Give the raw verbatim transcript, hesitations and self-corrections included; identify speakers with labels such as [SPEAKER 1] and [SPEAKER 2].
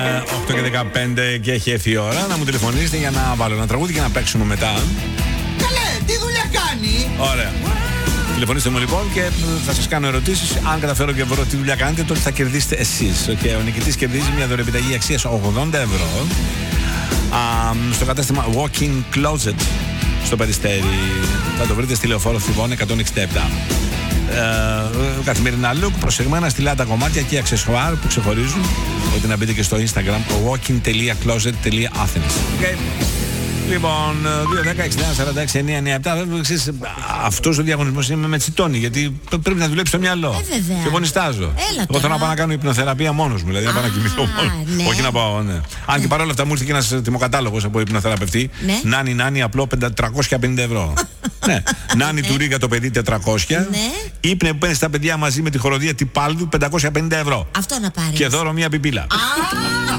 [SPEAKER 1] οκτώ και δεκαπέντε και έχει έρθει η ώρα να μου τηλεφωνήσετε για να βάλω ένα τραγούδι και να παίξουμε μετά.
[SPEAKER 2] Καλέ, τι δουλειά κάνει.
[SPEAKER 1] Ωραία. Τηλεφωνήστε μου λοιπόν και θα σας κάνω ερωτήσεις. Αν καταφέρω και βρω τι δουλειά κάνετε, τότε θα κερδίσετε εσείς. Okay. Ο νικητής κερδίζει μια δωρεοπιταγή αξίας ογδόντα ευρώ Α, στο κατάστημα Walk-in Closet στο Περιστέρι. Θα το βρείτε στη Λεωφόρο Θηβών εκατόν εξήντα επτά. Ε, καθημερινά look, προσεγμένα στυλά τα κομμάτια και αξεσουάρ που ξεχωρίζουν. Μπορείτε να μπείτε και στο Instagram walking τελεία closet τελεία athens. Okay. Λοιπόν, δύο δέκα εξήντα ένα σαράντα έξι εννιακόσια ενενήντα επτά. Αυτός ο διαγωνισμός είναι με τσιτώνει, γιατί πρέπει να δουλέψει το μυαλό.
[SPEAKER 2] Ε, βέβαια.
[SPEAKER 1] Και εγώ νιστάζω. Εγώ θέλω να πάω να κάνω υπνοθεραπεία μόνος μου, δηλαδή να πάω να κοιμηθώ μόνος.
[SPEAKER 2] Ναι.
[SPEAKER 1] Όχι να πάω, ναι. Αν ναι. Και παρόλα αυτά μου ήρθε και ένας τιμοκατάλογος από υπνοθεραπευτή. Ναι. Νάνι, νάνι, απλό τριακόσια πενήντα ευρώ. Ναι. Νάνι του Ρίγα το παιδί τετρακόσια. Ναι. Ύπνε που παίρνει στα παιδιά μαζί με τη χοροδία Τιπάλδου πεντακόσια πενήντα ευρώ.
[SPEAKER 2] Αυτό να πάρει.
[SPEAKER 1] Και δώρο μια πιπίλα.